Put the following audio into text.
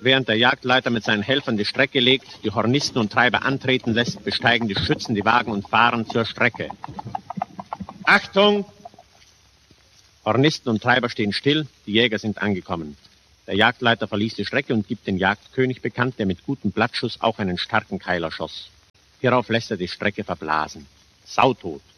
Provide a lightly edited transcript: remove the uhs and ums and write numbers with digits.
Während der Jagdleiter mit seinen Helfern die Strecke legt, die Hornisten und Treiber antreten lässt, besteigen die Schützen die Wagen und fahren zur Strecke. Achtung! Hornisten und Treiber stehen still, die Jäger sind angekommen. Der Jagdleiter verließ die Strecke und gibt den Jagdkönig bekannt, der mit gutem Blattschuss auch einen starken Keiler schoss. Hierauf lässt er die Strecke verblasen. Sautot.